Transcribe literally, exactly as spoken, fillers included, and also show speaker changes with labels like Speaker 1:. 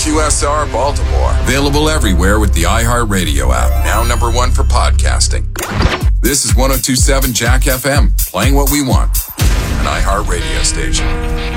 Speaker 1: Q S R Baltimore. Available everywhere with the iHeartRadio app. Now number one for podcasting. This is one oh two point seven Jack F M. Playing what we want. An iHeartRadio station.